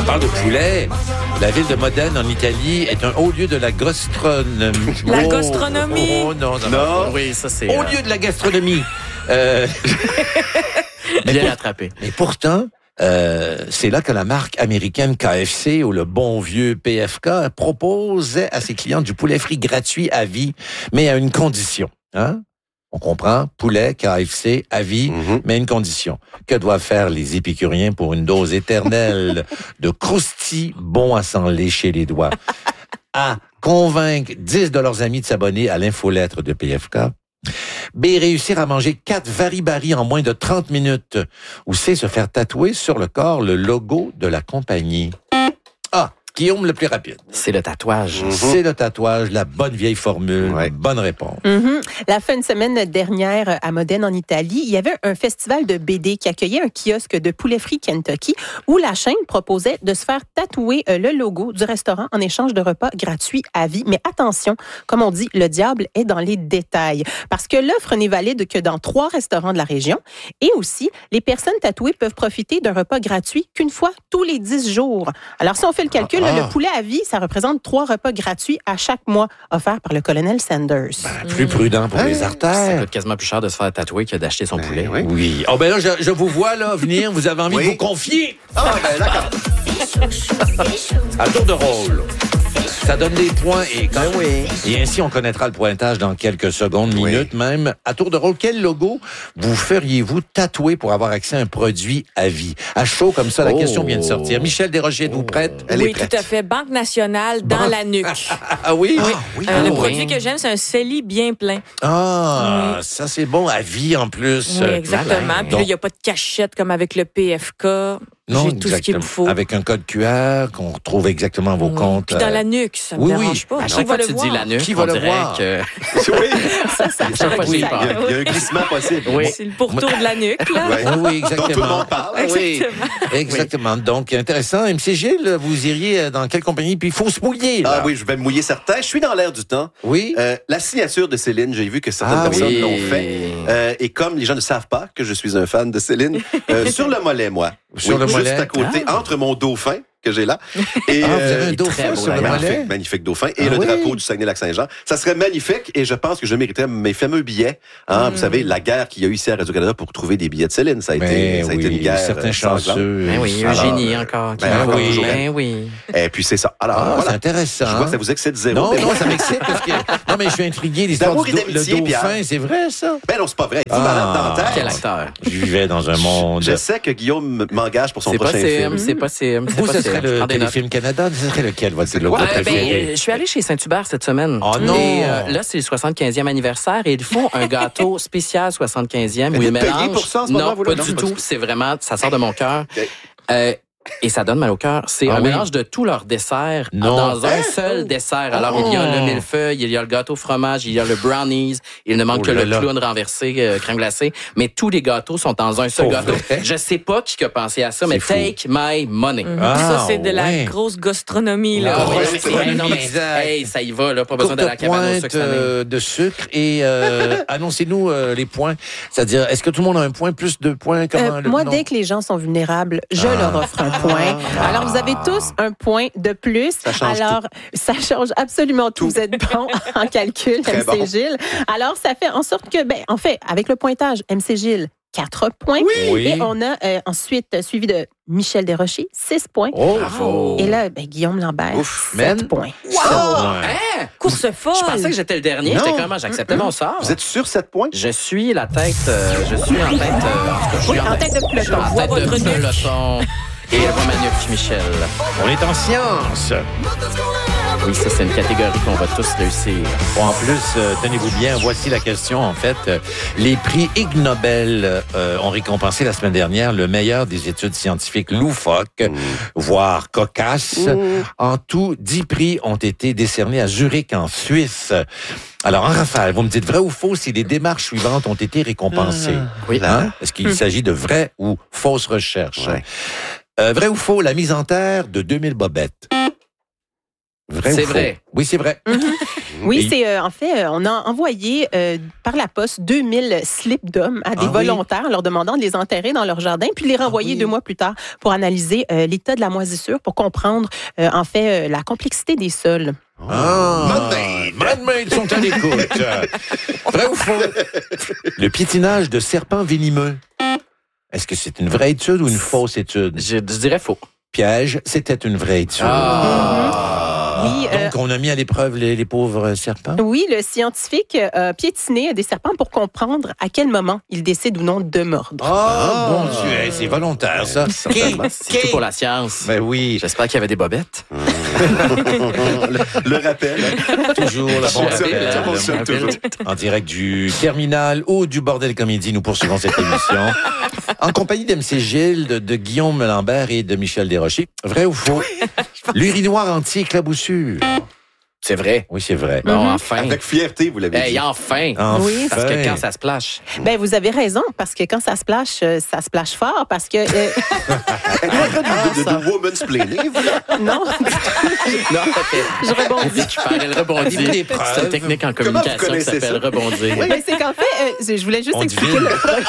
parle de poulet. La ville de Modène, en Italie, est un haut lieu de la gastronomie. La gastronomie? Oh, non. Oui, ça, c'est... Haut lieu de la gastronomie. Bien attrapé. Mais pourtant, c'est là que la marque américaine KFC ou le bon vieux PFK proposait à ses clients du poulet frit gratuit à vie, mais à une condition. Hein? On comprend, poulet, KFC, à vie, mais à une condition. Que doivent faire les épicuriens pour une dose éternelle de croustilles bon à s'en lécher les doigts? A. Convaincre 10 de leurs amis de s'abonner à l'infolettre de PFK. B. Réussir à manger 4 varibari en moins de 30 minutes. Ou C. Se faire tatouer sur le corps le logo de la compagnie. A. Guillaume, le plus rapide. C'est le tatouage. C'est le tatouage, la bonne vieille formule. Ouais. Bonne réponse. La fin de semaine dernière, à Modène, en Italie, il y avait un festival de BD qui accueillait un kiosque de poulet frit Kentucky où la chaîne proposait de se faire tatouer le logo du restaurant en échange de repas gratuits à vie. Mais attention, comme on dit, le diable est dans les détails. Parce que l'offre n'est valide que dans 3 restaurants de la région. Et aussi, les personnes tatouées peuvent profiter d'un repas gratuit qu'une fois tous les 10 jours. Alors, si on fait le calcul, le poulet à vie, ça représente 3 repas gratuits à chaque mois offerts par le colonel Sanders. Plus prudent pour les Ça artères. coûte quasiment plus cher de se faire tatouer que d'acheter son poulet. oui. Oui. Oh ben là, je vous vois là venir. Vous avez envie de vous confier. Ah, ben d'accord. À tour de rôle. Ça donne des points et ainsi on connaîtra le pointage dans quelques secondes, minutes même. À tour de rôle, quel logo vous feriez-vous tatouer pour avoir accès à un produit à vie? À chaud comme ça, la question vient de sortir. Michel Desrochers, êtes-vous prête? Elle est Oui, prête. tout à fait. Banque nationale dans la nuque. Ah oui? Le produit que j'aime, c'est un CELI bien plein. Ah, ça c'est bon, à vie en plus. Oui, exactement. Puis là, Donc, il n'y a pas de cachette comme avec le PFK. J'ai tout ce qu'il me faut. Avec un code QR qu'on retrouve exactement vos comptes. Puis dans la nuque, ça me oui, dérange pas. À Qui chaque va fois que le tu dis voir? la nuque, Qui va on le dirait voir? que... Oui. Ça Chaque fois, j'y pense. Il y a un glissement possible. Oui. C'est le pourtour de la nuque, là. Ouais. Oui, Dont tout le exactement. monde parle. Oui, Exactement. exactement. Donc, intéressant. MC Gilles, vous iriez dans quelle compagnie? Puis il faut se mouiller, là. Ah oui, je vais me mouiller certain. Je suis dans l'air du temps. Oui? La signature de Céline, j'ai vu que certaines personnes oui. l'ont fait. Et comme les gens ne savent pas que je suis un fan de Céline, sur le mollet, moi. Sur le mollet? Juste à côté, entre mon dauphin que j'ai là. Et, Vous avez un il est dauphin très beau, sur le d'ailleurs. mollet? magnifique dauphin. Et Ah le oui? drapeau du Saguenay-Lac-Saint-Jean. Ça serait magnifique et je pense que je mériterais mes fameux billets. Hein, Vous savez, la guerre qu'il y a eu ici à Radio-Canada pour trouver des billets de Céline. Ça a été une guerre. certains sanglante. chanceux. Ben oui, Alors, Eugénie encore. qui ben m'envoie oui. toujours. Ben oui. Et puis c'est ça. Alors, Ah, voilà. c'est intéressant. Je vois que ça vous excite zéro. Non, mais non, moi, ça m'excite parce que... Non, mais je suis intrigué. L'histoire D'amour du et d'amitié, le dauphin, Pierre. c'est vrai, ça? Ben non, c'est pas vrai. Vous, malade dentaire. Quel acteur. Je vivais dans un monde... Je sais que Guillaume m'engage pour son C'est prochain film. possible, c'est possible. Vous, ce serait le Prends des notes. Téléfilm Canada? Ce serait lequel, votre logo quoi? préféré? Je suis allé chez Saint-Hubert cette semaine. Oh non! Et là, c'est le 75e anniversaire et ils font un gâteau spécial 75e où vous ils payez mélangent... pour ça en ce moment, Non, vous, pas là? du Non, tout. C'est vraiment... Ça sort de mon cœur. OK. Et ça donne mal au cœur. C'est Ah un oui? mélange de tous leurs desserts Non. dans un seul dessert. Alors, il y a le millefeuille, il y a le gâteau fromage, il y a le brownies, il ne manque Oh que là le là. clown renversé, crème glacée. Mais tous les gâteaux sont dans un seul Pour gâteau. vrai? Je sais pas qui a pensé à ça, mais fou. take my money. Ah, Ça, c'est de la ouais. grosse gastronomie, là. Ah, Ouais, ouais, c'est- c'est hey, non, mais, exact. hey, ça y va, là. Pas besoin Courte de la cabane au pointe sucre cette année. de sucre et annoncez-nous les points. C'est-à-dire, est-ce que tout le monde a un point, plus de points? Comment Moi, non? dès que les gens sont vulnérables, je leur offre un point. Alors, vous avez tous un point de plus. Ça change Alors, ça change absolument tout. Vous êtes bon en calcul, Très MC bon. Gilles. Alors, ça fait en sorte que, en fait, avec le pointage, MC Gilles, 4 points. Oui. Et on a ensuite suivi de Michel Desrochers, 6 points. Oh, Bravo. Et là, Guillaume Lambert, Ouf. 7 Man. points. Ouais. Hein? Course folle! Je pensais que j'étais le dernier. Non. J'étais comment? J'acceptais mon sort. Vous êtes sur 7 points? Je suis la tête. Je suis en tête. En tout cas, je suis Oui, en tête de peloton. Je suis en Vois tête de votre nuque. peloton. Et elle voit ma nuque, Michel. On est en science. Oui, ça, c'est une catégorie qu'on va tous réussir. Bon, en plus, tenez-vous bien, voici la question. En fait, les prix Ig Nobel ont récompensé la semaine dernière le meilleur des études scientifiques loufoques, voire cocasses. En tout, 10 prix ont été décernés à Zurich, en Suisse. Alors, en rafale, vous me dites vrai ou faux si les démarches suivantes ont été récompensées? Oui. Hein? Est-ce qu'il s'agit de vraies ou fausses recherches? Ouais. Vrai ou faux, la mise en terre de 2000 bobettes? Vrai ou C'est faux? vrai. Oui, c'est vrai. Oui, c'est en fait, on a envoyé par la poste 2000 slips d'hommes à des volontaires, leur demandant de les enterrer dans leur jardin, puis de les renvoyer 2 mois plus tard pour analyser l'état de la moisissure, pour comprendre en fait la complexité des sols. Man-made sont à l'écoute. Vrai ou faux? Le piétinage de serpents venimeux. Est-ce que c'est une vraie étude ou une fausse étude? Je dirais faux. Piège, c'était une vraie étude. Oui, Donc, on a mis à l'épreuve les pauvres serpents? Oui, le scientifique a piétiné des serpents pour comprendre à quel moment ils décident ou non de mordre. Bon Dieu, c'est volontaire, ça. C'est tout pour la science. Ben oui. J'espère qu'il y avait des bobettes. Le rappel. Toujours la bonne Ça fonctionne toujours. En direct du Terminal ou du Bordel Comédie, nous poursuivons cette émission. En compagnie d'MC Gilles, de Guillaume Lambert et de Michel Desrochers. Vrai ou faux? L'urinoir anti-éclaboussure. C'est vrai. Oui, c'est vrai. Bon, enfin. Avec fierté, vous l'avez dit. Enfin. Oui. Parce que quand ça se splash. Ben, vous avez raison, parce que quand ça splash fort, parce que... de woman's planning, vous là? non, Non, je rebondis. Elle rebondit. C'est une technique en communication qui s'appelle rebondir. Ben, c'est qu'en fait, je voulais juste expliquer devine.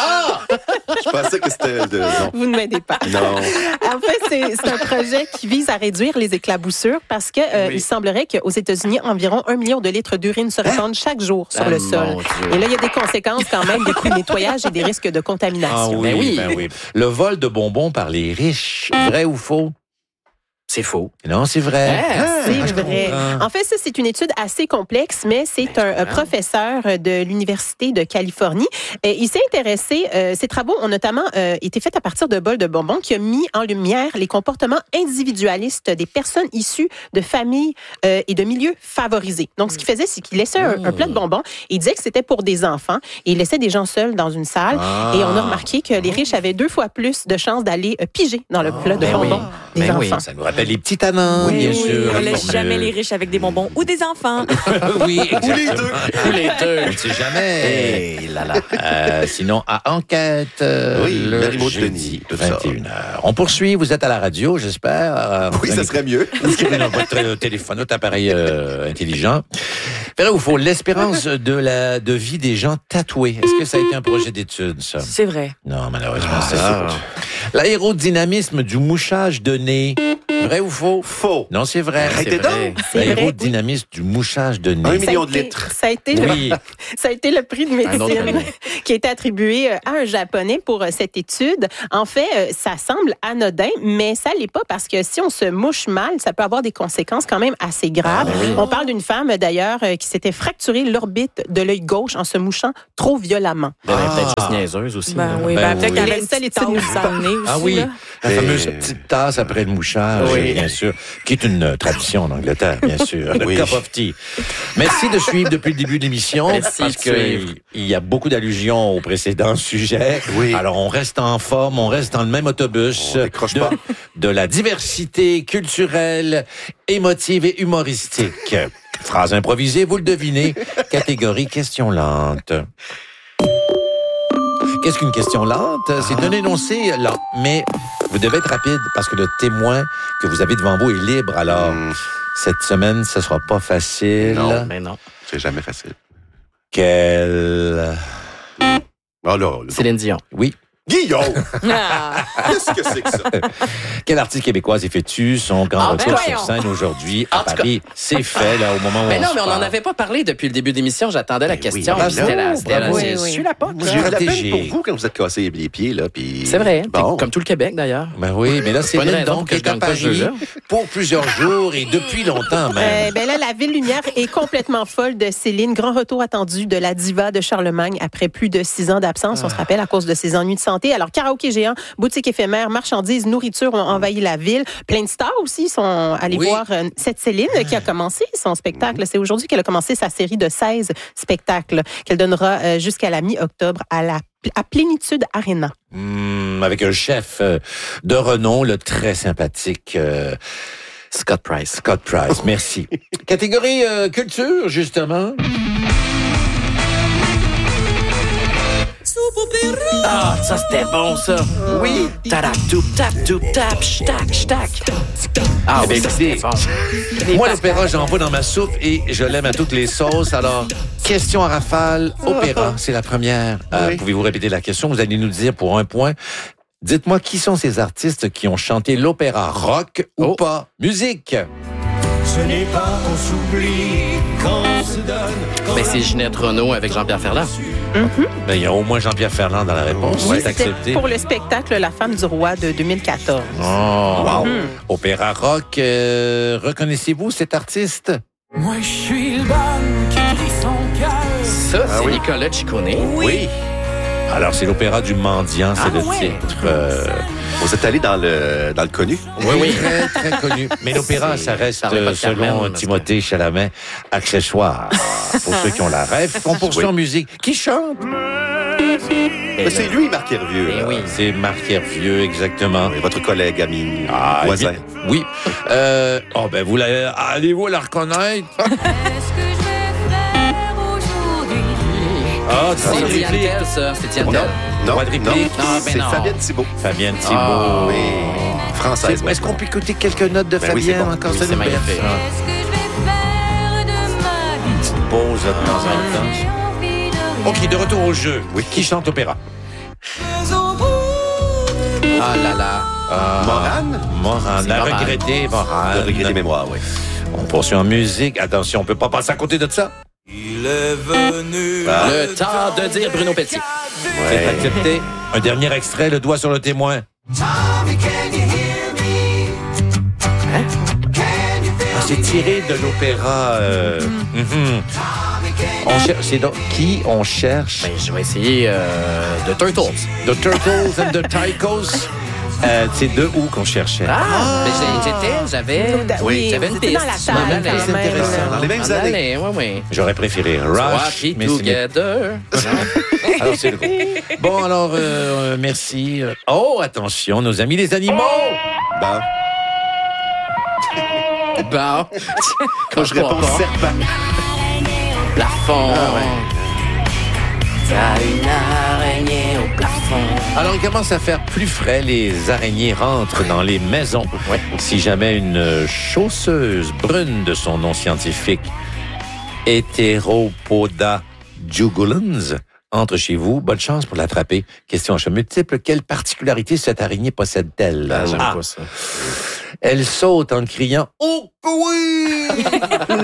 Je pensais que c'était de... Non. Vous ne m'aidez pas. Non. En fait, c'est un projet qui vise à réduire les éclaboussures parce que il semblerait qu'aux États-Unis, environ 1 million de litres d'urine se répandent chaque jour sur le sol. Mon Dieu. Et là, il y a des conséquences quand même, des coûts de nettoyage et des risques de contamination. Ben oui. oui. Le vol de bonbons par les riches, vrai ou faux? C'est faux. Non, c'est vrai. C'est vrai. En fait, ça, c'est une étude assez complexe, mais c'est un professeur de l'Université de Californie. Il s'est intéressé, ses travaux ont notamment été faits à partir de bols de bonbons qui a mis en lumière les comportements individualistes des personnes issues de familles et de milieux favorisés. Donc, ce qu'il faisait, c'est qu'il laissait un plat de bonbons et il disait que c'était pour des enfants et il laissait des gens seuls dans une salle. Et on a remarqué que les riches avaient 2 fois plus de chances d'aller piger dans le plat de bonbons des enfants. Ça nous rappelle les petits tanins, bien sûr. On laisse jamais les riches avec des bonbons ou des enfants. Oui, exactement. Ou les deux. On ne sait jamais. Hey, là, là. Sinon, à Enquête, le Marie-Maud jeudi, Denis, tout ça. 21h. On poursuit, vous êtes à la radio, j'espère. Oui, ça serait mieux. Inscrivez dans votre téléphone, votre appareil intelligent. Vrai ou faux, l'espérance de vie des gens tatoués. Est-ce que ça a été un projet d'étude, ça? C'est vrai. Non, malheureusement, c'est faux. L'aérodynamisme du mouchage de nez. Vrai ou faux? Faux. Non, c'est vrai. Arrêtez donc. C'est vrai. L'aérodynamisme du mouchage de nez. 1 million de litres. Ça a été Oui. ça a été le prix de Un autre médecine prix. qui a été attribué à un Japonais pour cette étude. En fait, ça semble anodin, mais ça l'est pas parce que si on se mouche mal, ça peut avoir des conséquences quand même assez graves. On parle d'une femme d'ailleurs qui s'était fracturé l'orbite de l'œil gauche en se mouchant trop violemment. Elle est peut-être juste niaiseuse aussi. Ben là. oui, Ben peut-être oui. qu'elle a une Les seules petite études nous tasse dans le nez aussi. Ah oui, là. la fameuse petite tasse après le mouchage, bien sûr, qui est une tradition en Angleterre, bien sûr. Le Oui. cup of tea. Merci de suivre depuis le début de l'émission, Merci parce de que suivre. il y a beaucoup d'allusions au précédent sujet. Oui. Alors, on reste en forme, on reste dans le même autobus. On décroche pas. De la diversité culturelle, émotive et humoristique. Phrase improvisée, vous le devinez. Catégorie question lente. Qu'est-ce qu'une question lente? C'est un énoncé lent, mais vous devez être rapide parce que le témoin que vous avez devant vous est libre. Alors, cette semaine, ce sera pas facile. Non. Mais non. C'est jamais facile. Quel... Oh là, Céline Dion. Oui. Guillaume! Ah. Qu'est-ce que c'est que ça? Quelle artiste québécoise effectue son grand Ah, retour ben sur voyons. scène aujourd'hui à En tout Paris? C'est fait, là, au moment où Mais on non, se mais on parle. n'en avait pas parlé depuis le début de l'émission. J'attendais la oui, question. bravo, puis c'était la bravo. c'est Oui, oui. sur la porte. J'ai eu de la peine Stratégie. pour vous quand vous êtes cassé les pieds, là. Puis... C'est vrai. Bon. Comme tout le Québec, d'ailleurs. Ben oui, mais là, pas une Céline, raison donc, que je est à gagne pas ce Paris jeu-là. pour plusieurs jours et depuis longtemps même. Ben là, la Ville Lumière est complètement folle de Céline. Grand retour attendu de la diva de Charlemagne après plus de 6 ans d'absence, on se rappelle, à cause de ses ennuis de santé. Alors, karaoké géant, boutique éphémère, marchandises, nourriture ont envahi la ville. Plein de stars aussi sont allés Oui. voir cette Céline qui a commencé son spectacle. C'est aujourd'hui qu'elle a commencé sa série de 16 spectacles qu'elle donnera jusqu'à la mi-octobre à Plénitude Arena. Avec un chef de renom, le très sympathique Scott Price. Scott Price. Merci. Catégorie culture, justement. Ah, ça c'était bon, ça. Oui. Tadap, toup, tap, toup, tap, shtak, shtak. Ah Eh bien, oui, ça, écoutez, c'était bon. moi, l'opéra, j'en vois dans ma soupe et je l'aime à toutes les sauces. Alors, question à rafale, opéra, c'est la première. Oui. Pouvez-vous répéter la question? Vous allez nous dire pour un point. Dites-moi qui sont ces artistes qui ont chanté l'opéra rock ou Oh. pas? Musique! Ce n'est pas qu'on s'oublie quand on se donne. Ben, c'est Ginette Renault avec Jean-Pierre Ferland. Ben, il y a au moins Jean-Pierre Ferland dans la réponse. Oui, c'est c'était accepté. pour le spectacle La femme du roi de 2014. Oh, wow. Opéra rock, reconnaissez-vous cet artiste? Moi, je suis le bonne qui crie son cœur. Ça, c'est oui. Nicolas Ciccone. Oui. Alors, c'est l'opéra du mendiant, c'est le titre. Vous êtes allé dans le connu? Oui. Très, très connu. Mais l'opéra, ça reste, Ça parlait pas de selon Carmen, parce Timothée Chalamet, accessoire. Pour ceux qui ont la rêve. On poursuit Oui. en musique. Qui chante? Ben, c'est lui, Marc Hervieux. Eh là. oui. C'est Marc Hervieux, exactement. Oui, votre collègue, ami, Ah, voisin. Oui. Vous l'avez. Allez-vous la reconnaître? Ah, C'est droit de Diane réplique. Tell, ça. C'est Diane Non, Tell. non, Droit de réplique. Non, ben c'est non. Fabienne Thibault. Fabienne Thibault. Ah, Oui, française. Est-ce qu'on peut écouter quelques notes de Ben oui, Fabienne c'est bon. encore? Oui, Ça c'est nous berce, magnifique. hein. Petite pause de temps en temps. OK, de retour au jeu. Oui. Qui chante opéra? Ah là là. Morane? Morane. C'est La Morane. regrettée Morane. De regret des mémoires, oui. On poursuit en musique. Attention, on peut pas passer à côté de ça. Il est venu. Ah. Le temps de dire Bruno Pelletier. C'est Ouais. accepté. Un dernier extrait, le doigt sur le témoin. C'est tiré de l'opéra. C'est donc qui on cherche? Ben, je vais essayer de Turtles. The Turtles and the Tychos. C'est de où qu'on cherchait? Ben, j'avais Oui, j'avais une c'était piste. dans la Je taille, m'en allais. quand même. intéressant. Dans les mêmes années. Oui. J'aurais préféré Rush, Rocky mais c'est Together. alors c'est le groupe. Bon, alors, merci. Oh, attention, nos amis les animaux! Ben, Bon. quand je réponds serpent. Plafond. T'as une araignée au plafond. Alors, il commence à faire plus frais. Les araignées rentrent dans les maisons. Ouais. Si jamais une chausseuse brune de son nom scientifique, Heteropoda jugulans, entre chez vous, bonne chance pour l'attraper. Question à choix multiple. Quelle particularité cette araignée possède-t-elle? Ah, j'aime A. pas ça. Elle saute en criant « Oh oui! Lol! »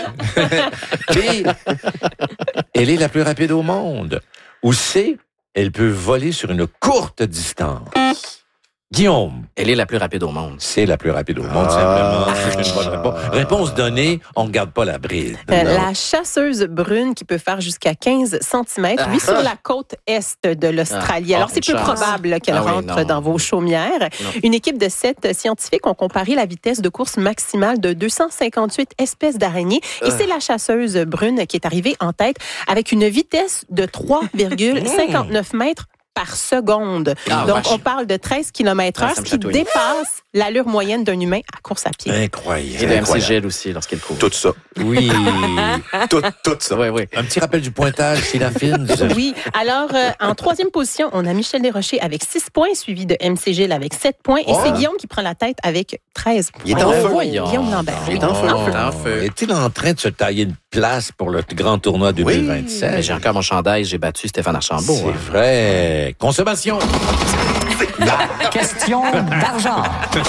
B. Elle est la plus rapide au monde. Ou C. Elle peut voler sur une courte distance. Guillaume, Elle est la plus rapide au monde. c'est la plus rapide au monde, simplement. C'est une bonne réponse. Réponse donnée, on ne garde pas la bride. La chasseuse brune qui peut faire jusqu'à 15 cm, vit sur la côte est de l'Australie. Alors, c'est peu une chance. probable qu'elle Ah oui, rentre non. dans vos chaumières. Non. Une équipe de 7 scientifiques ont comparé la vitesse de course maximale de 258 espèces d'araignées. Et c'est la chasseuse brune qui est arrivée en tête avec une vitesse de 3,59 mètres par seconde. Ah, Donc, vache. on parle de 13 km/h, Ah, ça ce me qui chatouille. dépasse l'allure moyenne d'un humain à course à pied. Et Incroyable. de MC Gilles aussi, lorsqu'il court. Tout ça. Oui. Tout ça. Oui. Un petit rappel du pointage, c'est la fine. Oui. Alors, en troisième position, on a Michel Desrochers avec 6 points, suivi de MC Gilles avec 7 points. Et c'est Guillaume qui prend la tête avec 13 points. Il est en feu. Voyons. Guillaume Lambert. Il est en feu. En feu. Est-il en train de se tailler une place pour le grand tournoi 2027? Mais j'ai encore mon chandail, j'ai battu Stéphane Archambault. C'est hein. vrai. Consommation. La question d'argent.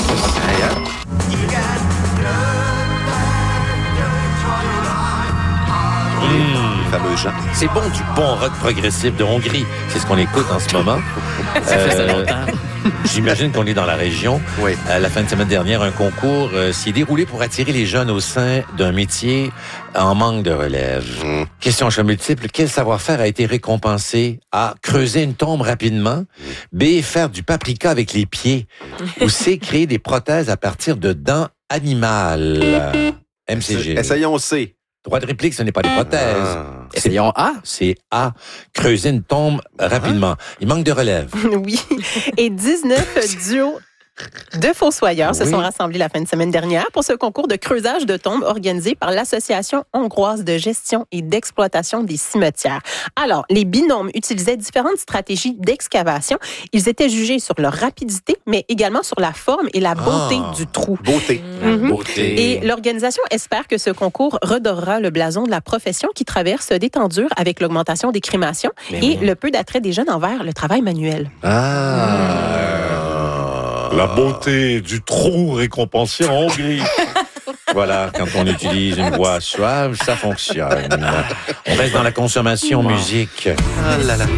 Les fameux gens. C'est bon du bon rock progressif de Hongrie. C'est ce qu'on écoute en ce moment. Ça fait longtemps. J'imagine qu'on est dans la région. Oui. À la fin de semaine dernière, un concours s'est déroulé pour attirer les jeunes au sein d'un métier en manque de relève. Question à choix multiple. Quel savoir-faire a été récompensé? A. Creuser une tombe rapidement. B. Faire du paprika avec les pieds. Ou C. Créer des prothèses à partir de dents animales. MCG. Essayons C. Droit de réplique, ce n'est pas des prothèses. Ah. Essayons A. C'est A. Creuser une tombe rapidement. Il manque de relève. Oui. Et 19 duos Deux fossoyeurs se Oui. sont rassemblés la fin de semaine dernière pour ce concours de creusage de tombes organisé par l'Association hongroise de gestion et d'exploitation des cimetières. Alors, les binômes utilisaient différentes stratégies d'excavation. Ils étaient jugés sur leur rapidité, mais également sur la forme et la beauté du trou. Beauté. Mhm. Beauté. Et l'organisation espère que ce concours redorera le blason de la profession qui traverse des temps durs avec l'augmentation des crémations et le peu d'attrait des jeunes envers le travail manuel. La beauté du trou récompensé en Hongrie. Voilà, quand on utilise une voix suave, ça fonctionne. On reste dans la consommation musique. Ah là là.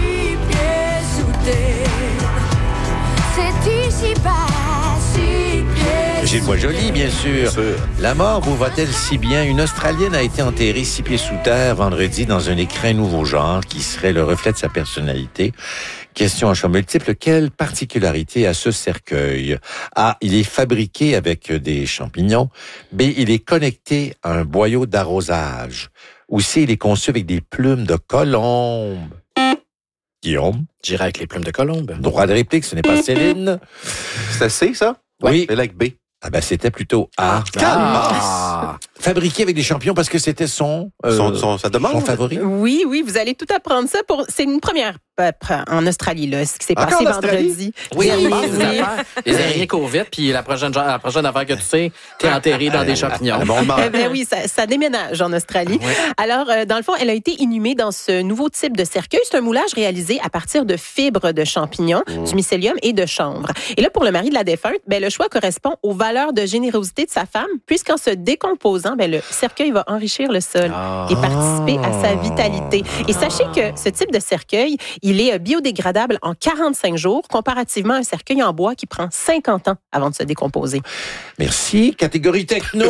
J'ai une voix jolie, bien sûr. La mort vous va-t-elle si bien? Une Australienne a été enterrée 6 pieds sous terre vendredi dans un écrin nouveau genre qui serait le reflet de sa personnalité. Question à choix multiple. Quelle particularité a ce cercueil? A, il est fabriqué avec des champignons. B, il est connecté à un boyau d'arrosage. Ou C, il est conçu avec des plumes de colombe. Guillaume? J'irai avec les plumes de colombe. Droit de réplique, ce n'est pas Céline. C'était C, ça? Oui. Mais like B. Ah ben, c'était plutôt A. Ah. Fabriqué avec des champignons parce que c'était son Sa demande. son favori. Oui, vous allez tout apprendre ça. C'est une première en Australie, là, ce qui s'est Encore passé en Australie? vendredi. Oui, Il oui, passe des oui. affaires. Les araignées courent vite, puis la prochaine affaire que tu sais, t'es enterré dans des champignons. Bon, Eh ben oui, ça déménage en Australie. Ouais. Alors, dans le fond, elle a été inhumée dans ce nouveau type de cercueil. C'est un moulage réalisé à partir de fibres de champignons, du mycélium et de chanvre. Et là, pour le mari de la défunte, le choix correspond aux valeurs de générosité de sa femme, puisqu'en se décomposant, le cercueil va enrichir le sol et participer à sa vitalité. Et sachez que ce type de cercueil, il est biodégradable en 45 jours, comparativement à un cercueil en bois qui prend 50 ans avant de se décomposer. Merci. Catégorie techno.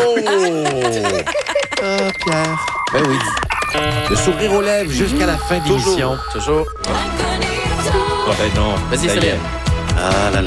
Ah, Pierre. Ben oui. Le sourire aux lèvres jusqu'à la fin de l'émission. Toujours. Ah ben non. Vas-y, Ça y est. Céline. Ah là là.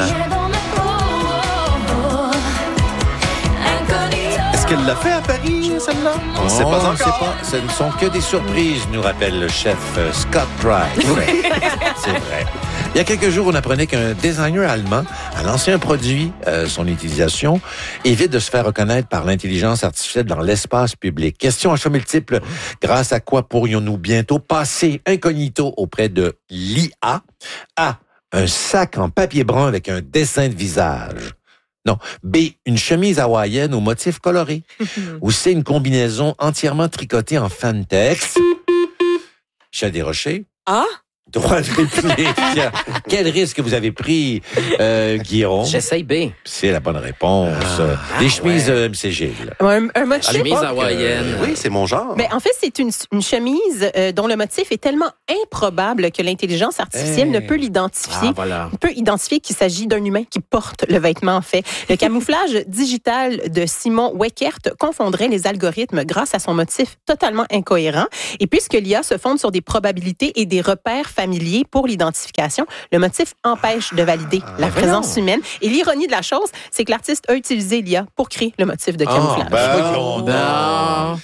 Est-ce qu'elle l'a fait à Paris, celle-là? On ne sait pas On ne sait encore. pas. Ce ne sont que des surprises, nous rappelle le chef Scott Price. C'est vrai. Il y a quelques jours, on apprenait qu'un designer allemand a lancé un produit. Son utilisation évite de se faire reconnaître par l'intelligence artificielle dans l'espace public. Question à choix multiple. Grâce à quoi pourrions-nous bientôt passer incognito auprès de l'IA? A. Un sac en papier brun avec un dessin de visage. Non. B, une chemise hawaïenne aux motifs colorés. Ou C, une combinaison entièrement tricotée en fantex. Michel Desrochers. Ah? Droit de réplique. Quel risque vous avez pris, Guillaume? J'essaye B. C'est la bonne réponse. Des chemises MCG. Là. Un motif. Chemise hawaïenne. Oui, c'est mon genre. En fait, c'est une chemise dont le motif est tellement improbable que l'intelligence artificielle ne peut l'identifier. Ah, voilà. On peut identifier qu'il s'agit d'un humain qui porte le vêtement, en fait. Le camouflage digital de Simon Weckert confondrait les algorithmes grâce à son motif totalement incohérent. Et puisque l'IA se fonde sur des probabilités et des repères familiers pour l'identification, le motif empêche de valider la présence humaine. Et l'ironie de la chose, c'est que l'artiste a utilisé l'IA pour créer le motif de camouflage. Voyons donc. Non.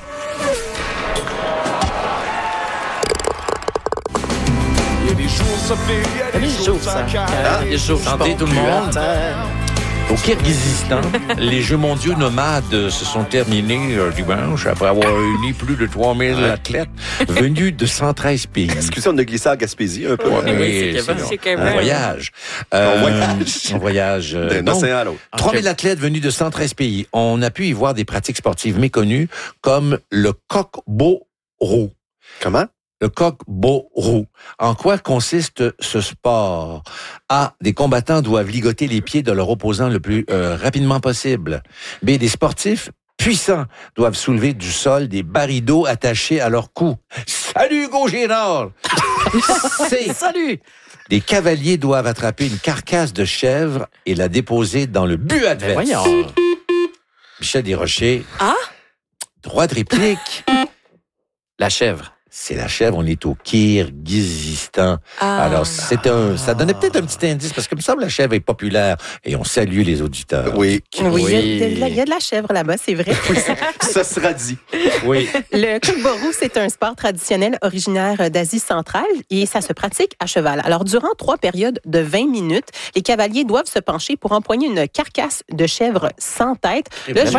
Il y a des jours ça fait, il y a des jours ça caille. Les jours Santé tout le monde. Au Kirghizistan, les Jeux mondiaux nomades se sont terminés dimanche après avoir réuni plus de 3000 athlètes venus de 113 pays. Excusez, on a glissé à Gaspésie un peu. Oui, c'est Kevin. C'est Kevin. un voyage. Un voyage. D'un Donc, océan à l'autre. 3000 athlètes venus de 113 pays. On a pu y voir des pratiques sportives méconnues comme le coq-beau-roux. Comment? Le coq-beau-roux. En quoi consiste ce sport? A. Des combattants doivent ligoter les pieds de leur opposant le plus rapidement possible. B. Des sportifs puissants doivent soulever du sol des barils d'eau attachés à leur cou. Salut Hugo Girard! C. Salut! Des cavaliers doivent attraper une carcasse de chèvre et la déposer dans le but adverse. Voyons. Michel Desrochers. Ah? Droit de réplique. La chèvre. C'est la chèvre, on est au Kirghizistan. Alors, ça donnait peut-être un petit indice, parce que, il me semble, la chèvre est populaire, et on salue les auditeurs. Oui. Oui, il y a de la chèvre là-bas, c'est vrai. Ça sera dit. Oui. Le coq-borou, c'est un sport traditionnel originaire d'Asie centrale et ça se pratique à cheval. Alors, durant 3 périodes de 20 minutes, les cavaliers doivent se pencher pour empoigner une carcasse de chèvre sans tête. Là, je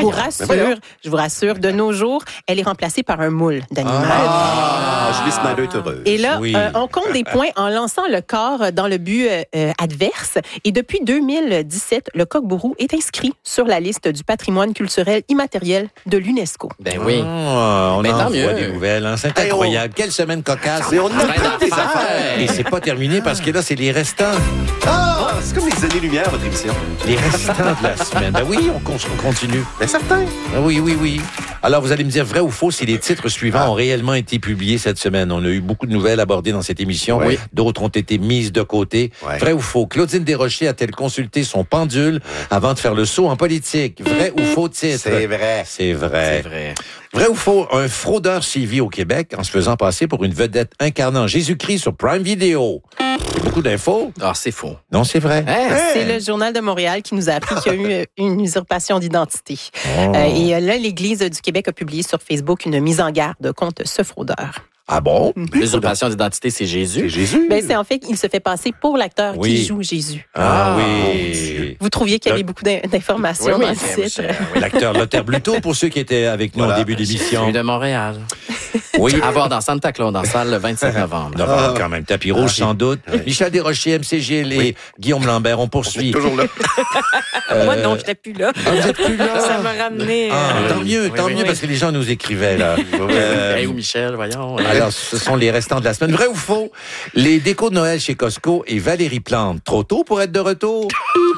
vous rassure, de nos jours, elle est remplacée par un moule d'animal. Julie Snyder est heureuse. Et là, on compte des points en lançant le corps dans le but adverse. Et depuis 2017, le coq-borou est inscrit sur la liste du patrimoine culturel immatériel de l'UNESCO. Ben oui. On Mais en tant voit mieux. des nouvelles. Hein? C'est incroyable. Quelle semaine cocasse. Mais on apprend des affaires. Et c'est pas terminé parce que là, c'est les restants. C'est comme les années-lumière, votre émission. Les restants de la semaine. Ben oui, on continue. Mais certain. Ben oui. Alors, vous allez me dire vrai ou faux si les titres suivants ont réellement été publiés cette semaine. On a eu beaucoup de nouvelles abordées dans cette émission. Oui. D'autres ont été mises de côté. Ouais. Vrai ou faux? Claudine Desrochers a-t-elle consulté son pendule avant de faire le saut en politique? Vrai ou faux titre? C'est vrai. C'est vrai. C'est vrai. Vrai ou faux? Un fraudeur sévit au Québec en se faisant passer pour une vedette incarnant Jésus-Christ sur Prime Video. C'est beaucoup d'infos. Ah, c'est faux. Non, c'est vrai. Hein? C'est le Journal de Montréal qui nous a appris qu'il y a eu une usurpation d'identité. Et là, l'Église du Québec a publié sur Facebook une mise en garde contre ce fraudeur. Ah bon? L'usurpation d'identité, c'est Jésus. C'est Jésus. Ben, c'est en fait qu'il se fait passer pour l'acteur Oui. qui joue Jésus. Ah mon oui. Dieu. Vous trouviez qu'il y avait beaucoup d'informations dans le titre. L'acteur Lothar Bluto, pour ceux qui étaient avec nous Voilà. au début de l'émission. Celui de Montréal. Oui. À voir dans Santa Claus, en salle, le 27 novembre. Novembre, quand même. Tapis rouge, sans doute. Michel Desrochers, MC Gilles et Guillaume Lambert, on poursuit. Toujours là. Moi, non, je n'étais plus là. Ah, vous êtes plus là? Ça m'a ramené. Tant mieux, parce que les gens nous écrivaient, là. Hey, où Michel, voyons. Alors, ce sont les restants de la semaine. Vrai ou faux? Les décos de Noël chez Costco et Valérie Plante. Trop tôt pour être de retour?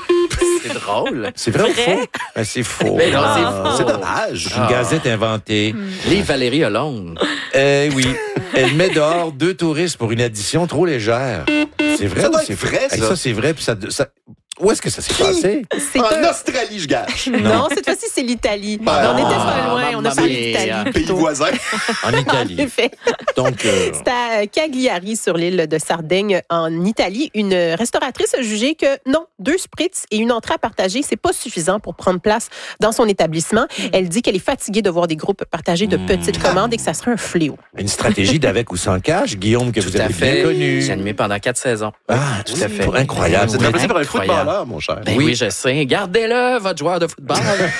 C'est drôle. C'est vrai ou faux? Ben, c'est faux. Mais non, c'est Ah. faux. C'est dommage. Une gazette inventée. Livre Valérie Hollande. Oui. Elle met dehors 2 touristes pour une addition trop légère. C'est vrai Ça ou doit c'est être vrai, Hey, ça. ça, c'est vrai. Puis ça... Où est-ce que ça s'est passé? C'est En Australie, je gâche. Non, cette fois-ci, c'est l'Italie. Ah, on était pas loin, on a mamma parlé mia. d'Italie. Pays plutôt. voisin. En En Italie. effet. Donc, C'est à Cagliari, sur l'île de Sardaigne, en Italie. Une restauratrice a jugé que non, 2 spritz et une entrée à partager, c'est pas suffisant pour prendre place dans son établissement. Elle dit qu'elle est fatiguée de voir des groupes partager de petites commandes et que ça serait un fléau. une stratégie d'avec ou sans cash, Guillaume, que vous Tout à avez bien fait. connu. J'ai animé pendant 4 saisons. Ah, tout à fait. Incroyable. C'est remplacé par un Incroyable. footballeur, mon cher. Ben oui, je sais. Gardez-le, votre joueur de football.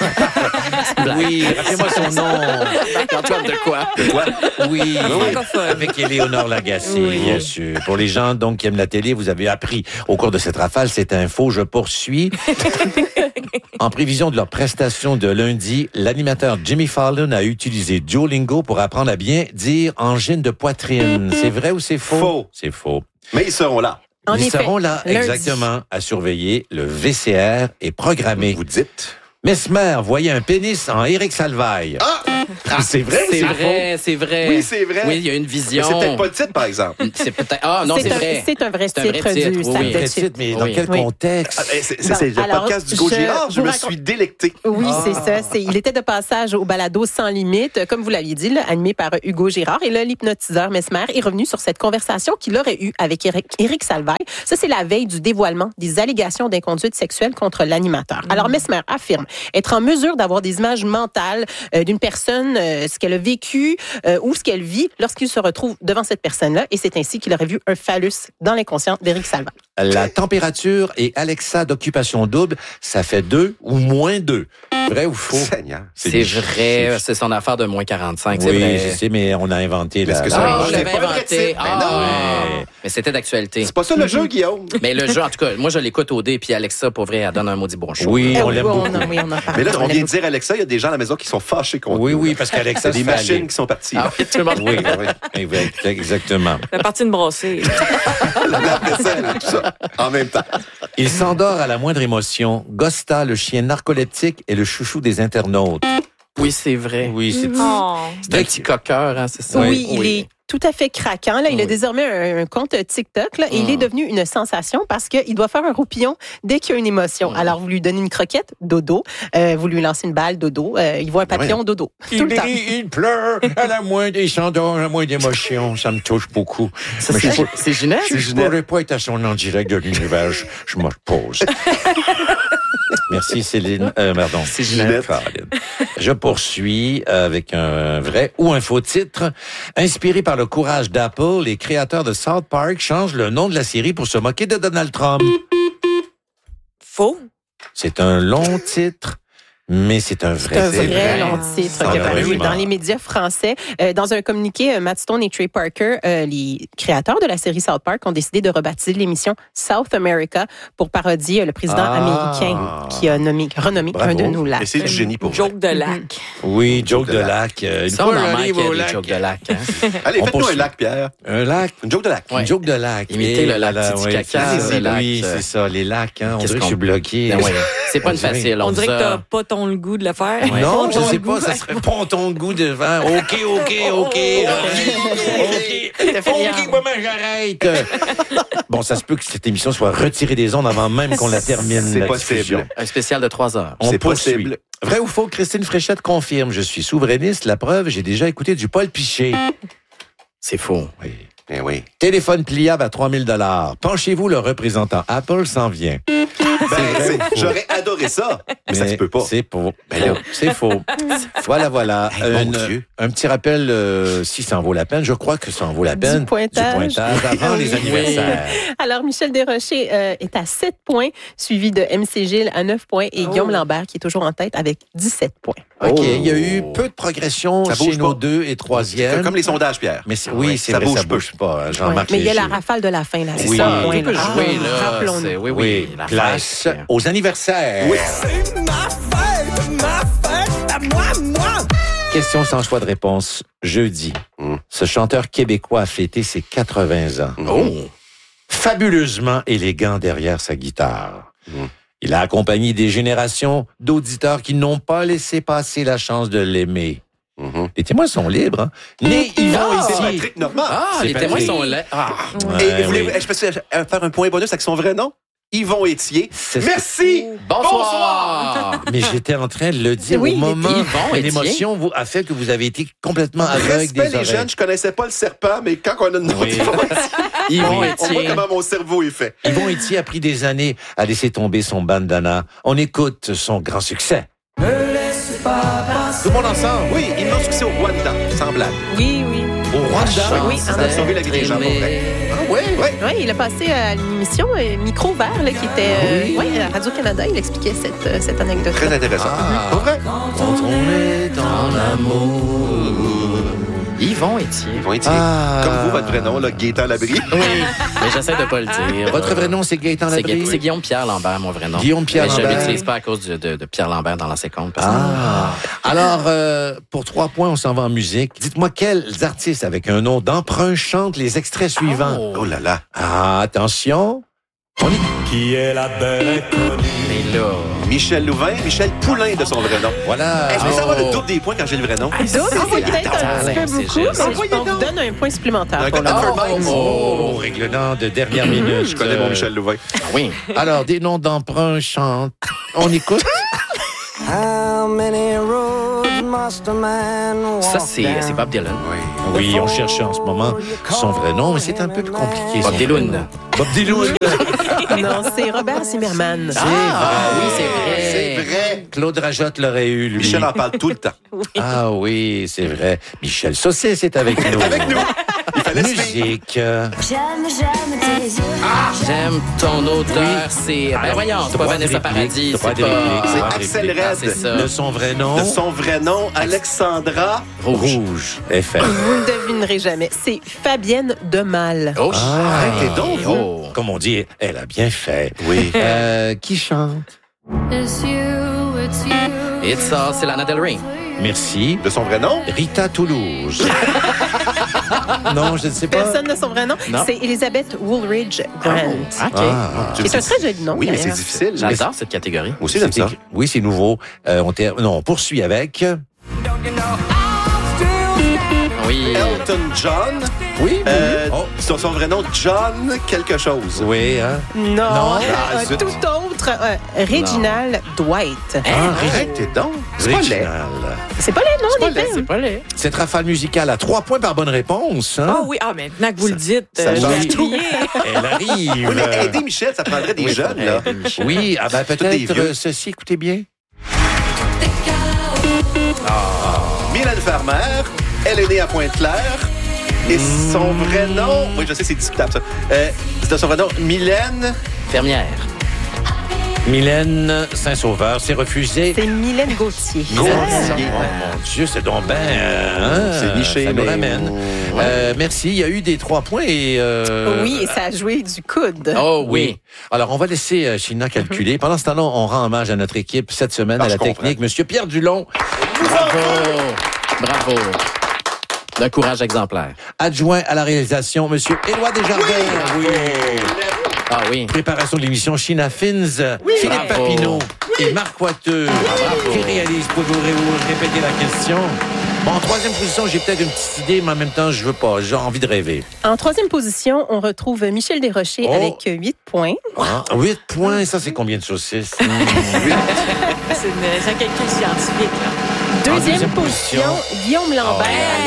Oui, rappelez-moi son nom. Antoine de quoi? Oui, Francophone. avec Éléonore Lagacé, bien sûr. Pour les gens donc qui aiment la télé, vous avez appris au cours de cette rafale cette info. Je poursuis. En prévision de leur prestation de lundi, l'animateur Jimmy Fallon a utilisé Duolingo pour apprendre à bien dire angine de poitrine. C'est vrai ou c'est faux? Faux. C'est faux. Mais ils seront là. En Ils effet, seront là, lundi. exactement, à surveiller. Le VCR est programmé. Vous dites. Mesmer voyait un pénis en Éric Salvaille. C'est vrai ou C'est c'est vrai, c'est vrai. Oui, c'est vrai. Oui, il y a une Mais vision. c'est peut-être pas le titre, par exemple. C'est peut-être. Ah, non, c'est vrai. C'est un vrai C'est un vrai titre titre, du oui, sac oui. de faux? chips. Mais dans Oui. quel Oui. contexte? C'est le Alors, podcast du Go Girard. Je me raconte- suis délecté. Oui, c'est ça. Il était de passage au balado Sans Limite, comme vous l'aviez dit, là, animé par Hugo Girard. Et là, l'hypnotiseur Mesmer est revenu sur cette conversation qu'il aurait eue avec Éric Salvaille. Ça, c'est la veille du dévoilement des allégations d'inconduite sexuelle contre l'animateur. Alors, Mesmer affirme être en mesure d'avoir des images mentales d'une personne, ce qu'elle a vécu ou ce qu'elle vit lorsqu'il se retrouve devant cette personne-là. Et c'est ainsi qu'il aurait vu un phallus dans l'inconscient d'Éric Salvaille. La température et Alexa d'occupation double, ça fait 2 ou moins 2. Vrai ou faux? Seigneur. C'est vrai, c'est son affaire de moins 45, c'est Oui, vrai. je sais, mais on a inventé Est-ce la... que la- ça- Ah, C'est je l'avais pas un vrai inventé. titre. Ah, Mais non. ouais. Mais c'était d'actualité. C'est pas ça le jeu, Guillaume. Mais le jeu, en tout cas, moi, je l'écoute au dé, puis Alexa, pour vrai, elle donne un maudit bon show. Oui, on l'aime beaucoup. Oui, on en parle. Mais là, On on vient l'aime de dire Alexa, il y a des gens à la maison qui sont fâchés contre Oui, nous. oui, parce qu'Alexa, C'est des machines qui sont parties. Ah oui, tout le monde. Oui, exactement. La partie de brasser. La vaisselle et tout ça. En même temps. Il s'endort à la moindre émotion. Gosta, le chien narcoleptique, est le chouchou des internautes. Oui, c'est vrai. Oui, c'est... Oh. C'est un petit coqueur, hein, c'est ça? Oui, il est tout à fait craquant. Là, il a désormais un compte TikTok là, et il est devenu une sensation parce qu'il doit faire un roupillon dès qu'il y a une émotion. Alors, vous lui donnez une croquette, dodo. Vous lui lancez une balle, dodo. Il voit un papillon, dodo. Tout le temps. Il pleure à la moindre, il s'endort à la moindre émotion. Ça me touche beaucoup. Mais C'est Ginette? je ne pourrais pas être à son en direct de l'univers. Je me repose. Merci Céline. Pardon. C'est Ginette. Je poursuis avec un vrai ou un faux titre. Inspiré par le courage d'Apple, les créateurs de South Park changent le nom de la série pour se moquer de Donald Trump. Faux. C'est un long titre. Mais c'est un vrai C'est un vrai long titre qui est paru dans les médias français. Dans un communiqué, Matt Stone et Trey Parker, les créateurs de la série South Park, ont décidé de rebaptiser l'émission South America pour parodier le président américain qui a renommé un de nos lacs. Et c'est du génie pour Joke de lac. Oui, joke de lac. Une Ça, fois, on en on manque arrive au des lac. jokes de lac. Hein? Allez, On faites-nous un poursuit. lac, Pierre. Un lac. Une joke de lac. Ouais. Une joke de lac. Imiter le lac là, Titicaca, c'est- le lac, Oui, c'est ça, les lacs. Hein. On Qu'est-ce dirait que je suis qu'on- bloqué. Ben ouais. C'est pas une On dirait- facile. On dirait que dit t'as ça. pas ton le goût de le faire. Ouais. Non, Pas je ton sais goût. pas, ça serait pas ton goût de vent. OK. Comment j'arrête? Bon, ça se peut que cette émission soit retirée des ondes avant même qu'on la termine. C'est la possible. diffusion. Un spécial de 3 heures. On C'est poursuit. possible. Vrai ou faux, Christine Fréchette confirme. Je suis souverainiste. La preuve, j'ai déjà écouté du Paul Piché. C'est faux. Oui. Eh oui. Téléphone pliable à 3 000 $. Penchez-vous, le représentant Apple s'en vient. J'aurais adoré ça, mais ça se peut pas. C'est faux. Ben là. C'est faux. Voilà. Hey, mon Dieu. Un petit rappel, si ça en vaut la peine. Je crois que ça en vaut la peine. Du pointage. avant les anniversaires. Alors, Michel Desrochers est à 7 points, suivi de MC Gilles à 9 points et Guillaume Lambert qui est toujours en tête avec 17 points. OK, il y a eu peu de progression Ça chez bouge nos pas. 2 et 3e. Comme les sondages, Pierre. Mais oui, c'est vrai, ça bouge pas. Ouais. Jean-Marc Mais il y a la Léger. rafale de la fin, là. Oui. Ça, Tu peux jouer, là. Rappelons-nous. C'est- Oui, Oui, la place fête. aux anniversaires. Oui. Question sans choix de réponse. Jeudi, ce chanteur québécois a fêté ses 80 ans. Oh! Fabuleusement élégant derrière sa guitare. Il a accompagné des générations d'auditeurs qui n'ont pas laissé passer la chance de l'aimer. Les témoins sont libres. Hein? Né Yvon C'est ici. Patrick Normand. Ah, C'est les témoins Patrick. sont là. Ah! Ouais, Et vous voulez, oui. je peux faire un point bonus avec son vrai nom? Yvon Étier. C'est- Merci! Bonsoir! Mais j'étais en train de le dire Oui, au moment Yvon où Étier. l'émotion a fait que vous avez été complètement aveugle Respect des les oreilles. jeunes, je connaissais pas le serpent, mais quand on a une Oui. Yvon on voit Étier. comment mon cerveau est fait. Yvon Étier a pris des années à laisser tomber son bandana. On écoute son grand succès. Tout le monde ensemble. Oui, immense succès au Rwanda, sans blague. Oui. Au Rwanda. Oui, Ça a sauvé la vie des gens, pour vrai. Oui. Oui, il a passé à une émission Micro Vert là, qui était à Radio-Canada. Il expliquait cette anecdote. Très intéressant. Ah. Pour vrai? Quand on est dans l'amour. Yvon Étier. Yvon Étier. Ah. Comme vous, votre vrai nom, là, Gaétan Labrie. Oui, mais j'essaie de pas le dire. Votre vrai nom, c'est Gaëtan C'est Labrie? c'est Guillaume-Pierre Lambert, mon vrai nom. Guillaume-Pierre Mais je Lambert. l'utilise pas à cause de Pierre Lambert dans l'ancien compte. parce que- Ah. Alors, pour 3 points, on s'en va en musique. Dites-moi quels artistes avec un nom d'emprunt chantent les extraits suivants. Oh là là. Ah, attention. On y... Qui est la belle inconnue? Mais là... Michel Louvain, Michel Poulain de son vrai nom. Voilà. Est-ce que ça va le double des points quand j'ai le vrai nom? C'est peut-être un petit peu c'est beaucoup, juste. mais on vous donne un point supplémentaire. Un pour gars de le- Thetford Mines. Oh, règlement de dernière minute. Je connais mon Michel Louvain. Ah oui. Alors, des noms d'emprunt chantent. On écoute. Ça, c'est Bob Dylan. Oui, on cherche en ce moment son vrai nom, mais c'est un peu plus compliqué. Bob son Dylan. vrai nom. Bob Dylan. Non, c'est Robert Zimmerman. Ah oui, c'est vrai. C'est vrai. Claude Rajotte l'aurait eu, lui. Michel en parle tout le temps. Ah oui, c'est vrai. Michel Saucisse est avec nous. Avec nous. Il fallait se faire. Musique. J'aime tes yeux. J'aime ton odeur. C'est... Ben voyons, c'est pas Droit de Vanessa réplique, Paradis. droit C'est de pas... réplique, C'est droit de Axel réplique. Ah, c'est Red. ça. De son vrai nom. De son vrai nom, Alexandra. Rouge. FR. Vous ne devinerez jamais. C'est Fabienne Demal. Oh, Arrêtez donc, vous. Oh. Comme on dit, elle a bien fait. Oui. Qui chante? It's you, it's you. It's All, c'est Lana Del Rey. Merci. De son vrai nom? Rita Toulouse. Non, je ne sais pas. Personne n'a son vrai nom. Non. C'est Elizabeth Woolridge Grant. OK. Ah. C'est un très joli nom. Oui, mais c'est d'ailleurs. difficile. J'adore cette catégorie. Moi aussi, j'aime ça. Oui, c'est nouveau. On poursuit avec... Oui. Elton John. Oui. Son vrai nom, John quelque chose. Oui, hein? Non, zut. tout autre. Reginald Dwight. Arrêtez donc. C'est pas laid. Original. C'est pas les noms des C'est films. pas laid. Cette rafale musicale à 3 points par bonne réponse. Hein? Ah oui, maintenant que vous le dites, ça je change vais tout. oublier. Elle arrive. Oui, mais aider Michel, ça prendrait des jeunes, là. Oui, des peut-être vieux. ceci, écoutez bien. Mylène Farmer, elle est née à Pointe-Claire. Et son vrai nom, oui, je sais, c'est discutable, ça. C'est son vrai nom, Mylène. Fermière. Mylène Saint-Sauveur, c'est refusé. C'est Mylène Gauthier. Gauthier. Oh mon Dieu, c'est donc ben... C'est niché, ça nous mais- ramène. Merci, il y a eu des 3 points et... Oui, et ça a joué du coude. Oh oui. Oui. Alors, on va laisser China calculer. Pendant ce temps-là, on rend hommage à notre équipe cette semaine, à la je comprends. technique. Monsieur Pierre Dulon, Bravo. D'un courage exemplaire. adjoint à la réalisation. Monsieur Éloi Desjardins. Oui. Ah oui. Préparation de l'émission China Fins. Philippe Bravo. Papineau et Marc Poiteux qui réalisent. Pouvez-vous répéter la question? Bon, en 3e position, j'ai peut-être une petite idée, mais en même temps, je veux pas. J'ai envie de rêver. En 3e position, on retrouve Michel Desrochers Oh. avec 8 points. 8 points, ça, c'est combien de saucisses? C'est un calcul scientifique, là. 2e deuxième position, position, Guillaume Lambert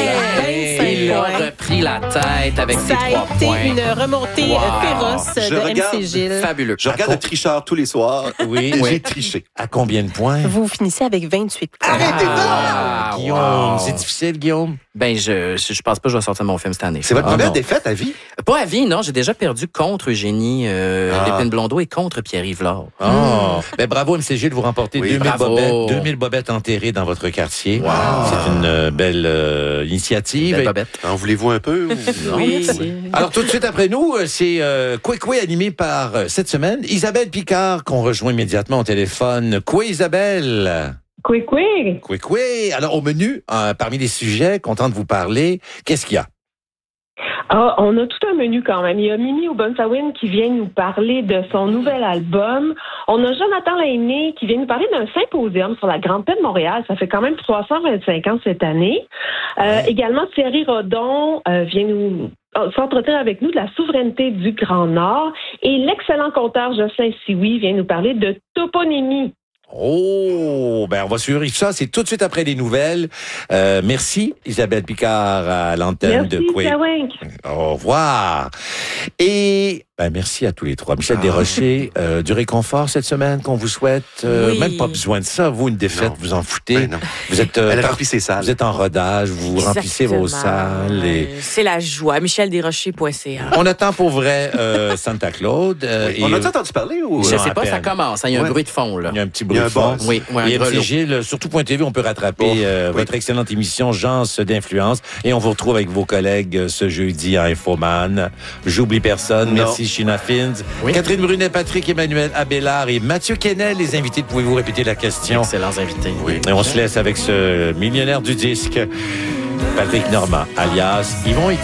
Il avec a 25 points. repris la tête avec ses Ça 3 a été points. une remontée Wow. féroce Je de regarde MC Gilles. Fabuleux. Je regarde le tricheur tous les soirs. Oui. J'ai triché. À combien de points? Vous finissez avec 28 points. Arrêtez donc! Ah, Guillaume, wow. c'est difficile, Guillaume? Ben, je pense pas que je vais sortir mon film cette année. C'est votre Ah, première non. défaite à vie? Pas à vie, non. J'ai déjà perdu contre Eugénie Lépine Blondeau et contre Pierre-Yves Lard. Oh. Ben, bravo, MC Gilles, vous remportez Oui, 2000 bravo. bobettes, 2000 bobettes enterrées dans votre quartier. C'est une belle initiative. Belle bobette. En voulez-vous un peu? Oui. Alors, tout de suite après nous, c'est Quoi animé par, cette semaine, Isabelle Picard, qu'on rejoint immédiatement au téléphone. Quoi, Isabelle? Quick. Quoi. Alors, au menu, parmi les sujets, content de vous parler, qu'est-ce qu'il y a? Ah, on a tout un menu quand même. Il y a Mimi Obunsawin qui vient nous parler de son nouvel album. On a Jonathan Lainé qui vient nous parler d'un symposium sur la Grande Paix de Montréal. Ça fait quand même 325 ans cette année. Également, Thierry Rodon vient nous s'entretenir avec nous de la souveraineté du Grand Nord. Et l'excellent conteur Jocelyn Sioui vient nous parler de toponymie. Oh, ben on va suivre ça. C'est tout de suite après les nouvelles. Merci Isabelle Picard à l'antenne de Merci, Quake. Kawink. Au revoir. Et merci à tous les trois. Michel Desrochers, du réconfort cette semaine qu'on vous souhaite. Oui. Même pas besoin de ça. Vous, une défaite, Non. vous en foutez. Ben non. Vous êtes, Elle a rempli ses salles. vous êtes en rodage, vous remplissez vos salles. Et... C'est la joie. MichelDesrochers.ca. On attend pour vrai Santa Claude. Et, On a-tu entendu parler ou? Je Non, sais pas, à ça peine. commence. Il y a un Ouais. bruit de fond, là. il y a un petit Il y bruit a de un fond. buzz. Oui, un Et MC grelot. Gilles, sur tout.tv, on peut rattraper votre excellente émission Gens d'influence. Et on vous retrouve avec vos collègues ce jeudi à Infoman. J'oublie personne. Non. Merci China Fins. Oui. Catherine Brunet, Patrick Emmanuel Abélard et Mathieu Kennel, les invités. Pouvez-vous répéter la question? Excellents invités. Oui. Et on se laisse avec ce millionnaire du disque, Patrick Normand, alias Yvon